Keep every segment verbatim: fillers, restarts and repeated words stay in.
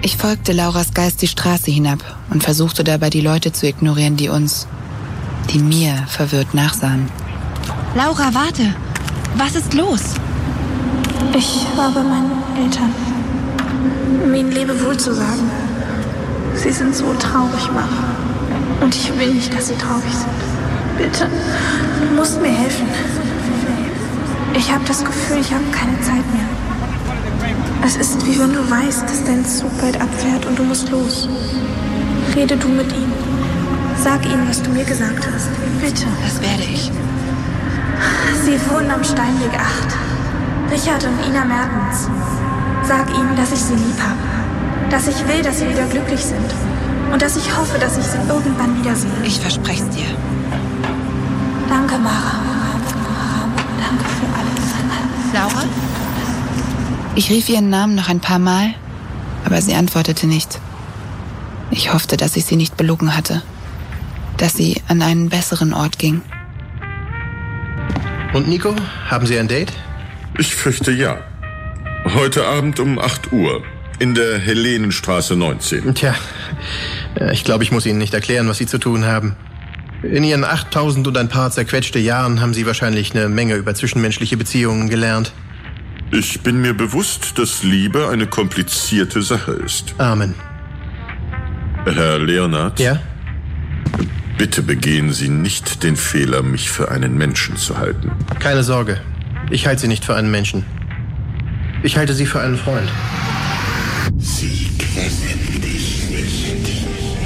Ich folgte Lauras Geist die Straße hinab und versuchte dabei, die Leute zu ignorieren, die uns, die mir verwirrt nachsahen. Laura, warte! Was ist los? Ich war bei meinen Eltern, um ihnen Lebewohl zu sagen. Sie sind so traurig, Mara. Und ich will nicht, dass sie traurig sind. Bitte, du musst mir helfen. Ich habe das Gefühl, ich habe keine Zeit mehr. Es ist wie wenn du weißt, dass dein Zug bald abfährt und du musst los. Rede du mit ihm. Sag ihm, was du mir gesagt hast. Bitte. Das werde ich. Sie wohnen am Steinweg acht. Richard und Ina Mertens. Sag ihnen, dass ich sie lieb habe. Dass ich will, dass sie wieder glücklich sind. Und dass ich hoffe, dass ich sie irgendwann wiedersehe. Ich verspreche es dir. Danke, Mara. Danke für alles. Laura? Ich rief ihren Namen noch ein paar Mal, aber sie antwortete nicht. Ich hoffte, dass ich sie nicht belogen hatte. Dass sie an einen besseren Ort ging. Und Nico, haben Sie ein Date? Ich fürchte ja. Heute Abend um acht Uhr in der Helenenstraße neunzehn. Tja, ich glaube, ich muss Ihnen nicht erklären, was Sie zu tun haben. In Ihren achttausend und ein paar zerquetschte Jahren haben Sie wahrscheinlich eine Menge über zwischenmenschliche Beziehungen gelernt. Ich bin mir bewusst, dass Liebe eine komplizierte Sache ist. Amen. Herr Leonard? Ja? Bitte begehen Sie nicht den Fehler, mich für einen Menschen zu halten. Keine Sorge, ich halte Sie nicht für einen Menschen. Ich halte Sie für einen Freund. Sie kennen dich nicht.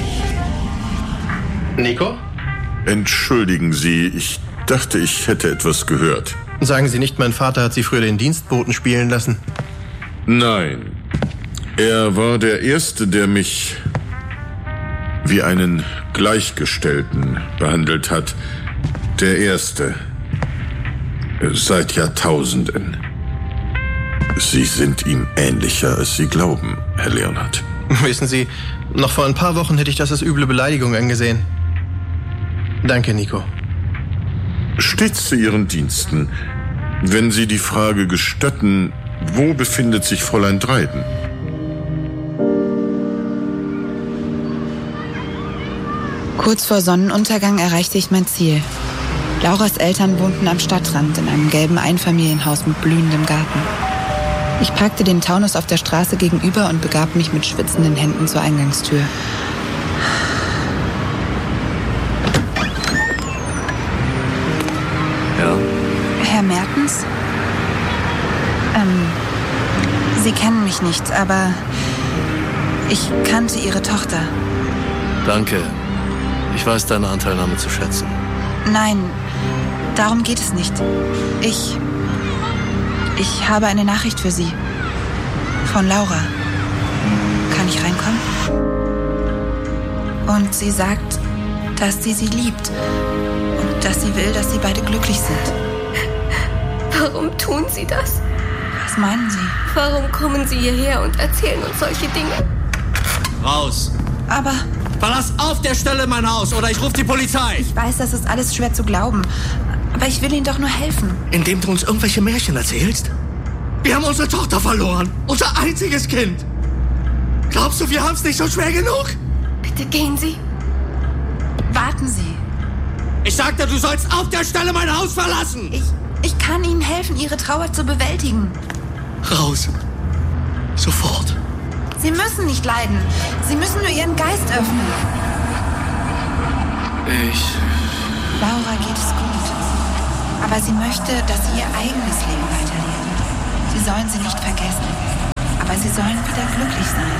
Nico? Entschuldigen Sie, ich dachte, ich hätte etwas gehört. Sagen Sie nicht, mein Vater hat Sie früher den Dienstboten spielen lassen? Nein. Er war der Erste, der mich wie einen Gleichgestellten behandelt hat. Der Erste. Seit Jahrtausenden. Sie sind ihm ähnlicher, als Sie glauben, Herr Leonard. Wissen Sie, noch vor ein paar Wochen hätte ich das als üble Beleidigung angesehen. Danke, Nico. Stets zu Ihren Diensten. Wenn Sie die Frage gestatten, wo befindet sich Fräulein Dryden? Kurz vor Sonnenuntergang erreichte ich mein Ziel. Lauras Eltern wohnten am Stadtrand in einem gelben Einfamilienhaus mit blühendem Garten. Ich parkte den Taunus auf der Straße gegenüber und begab mich mit schwitzenden Händen zur Eingangstür. Ja? Herr Mertens? Ähm, Sie kennen mich nicht, aber ich kannte Ihre Tochter. Danke. Ich weiß deine Anteilnahme zu schätzen. Nein, darum geht es nicht. Ich... Ich habe eine Nachricht für Sie. Von Laura. Kann ich reinkommen? Und sie sagt, dass sie sie liebt. Und dass sie will, dass sie beide glücklich sind. Warum tun Sie das? Was meinen Sie? Warum kommen Sie hierher und erzählen uns solche Dinge? Raus! Aber... Verlass auf der Stelle mein Haus oder ich rufe die Polizei! Ich weiß, das ist alles schwer zu glauben. Aber ich will Ihnen doch nur helfen. Indem du uns irgendwelche Märchen erzählst? Wir haben unsere Tochter verloren. Unser einziges Kind. Glaubst du, wir haben es nicht so schwer genug? Bitte gehen Sie. Warten Sie. Ich sagte, du sollst auf der Stelle mein Haus verlassen. Ich, ich kann Ihnen helfen, Ihre Trauer zu bewältigen. Raus. Sofort. Sie müssen nicht leiden. Sie müssen nur Ihren Geist öffnen. Ich... Laura geht es gut. Aber sie möchte, dass sie ihr eigenes Leben weiterlebt. Sie sollen sie nicht vergessen. Aber sie sollen wieder glücklich sein.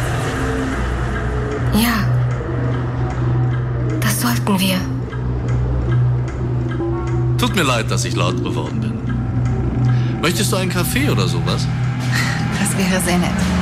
Ja. Das sollten wir. Tut mir leid, dass ich laut geworden bin. Möchtest du einen Kaffee oder sowas? Das wäre sehr nett.